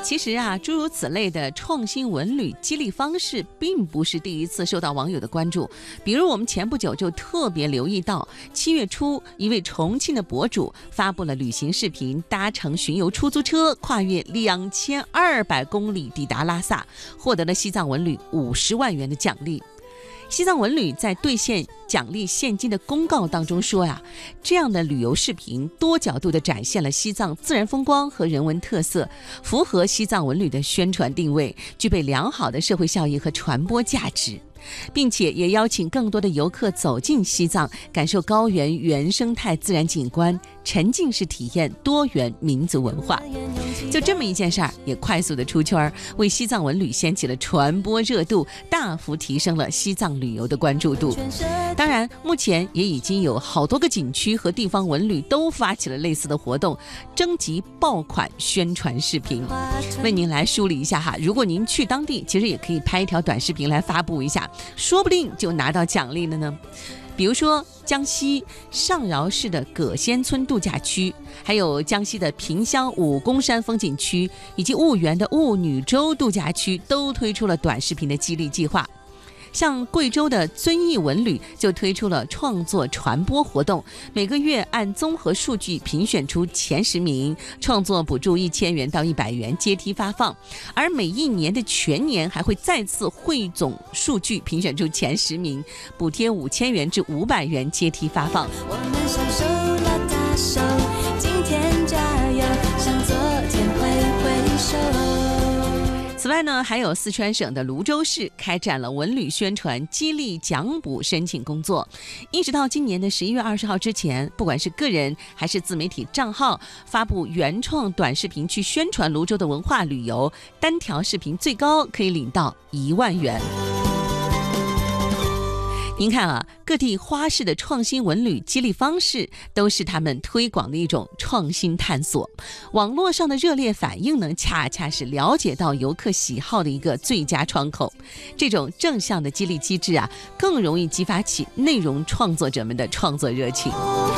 其实啊，诸如此类的创新文旅激励方式并不是第一次受到网友的关注。比如我们前不久就特别留意到，7月初一位重庆的博主发布了旅行视频，搭乘巡游出租车跨越2200公里抵达拉萨，获得了西藏文旅50万元的奖励。西藏文旅在兑现奖励现金的公告当中说呀，这样的旅游视频多角度地展现了西藏自然风光和人文特色，符合西藏文旅的宣传定位，具备良好的社会效益和传播价值，并且也邀请更多的游客走进西藏，感受高原原生态自然景观，沉浸式体验多元民族文化。就这么一件事儿，也快速的出圈，为西藏文旅掀起了传播热度，大幅提升了西藏旅游的关注度。当然，目前也已经有好多个景区和地方文旅都发起了类似的活动，征集爆款宣传视频。为您来梳理一下哈，如果您去当地，其实也可以拍一条短视频来发布一下，说不定就拿到奖励了呢。比如说江西上饶市的葛仙村度假区，还有江西的萍乡武功山风景区，以及婺源的婺女洲度假区，都推出了短视频的激励计划。像贵州的遵义文旅就推出了创作传播活动，每个月按综合数据评选出前10名，创作补助1000元到100元阶梯发放，而每一年的全年还会再次汇总数据评选出前10名，补贴5000元至500元阶梯发放。 我们享受了大手，今天加油，向昨天挥挥手。 此外呢，还有四川省的泸州市开展了文旅宣传激励奖补申请工作，一直到今年的11月20号之前，不管是个人还是自媒体账号发布原创短视频去宣传泸州的文化旅游，单条视频最高可以领到1万元。您看啊，各地花市的创新文旅激励方式都是他们推广的一种创新探索。网络上的热烈反应呢，恰恰是了解到游客喜好的一个最佳窗口。这种正向的激励机制啊，更容易激发起内容创作者们的创作热情。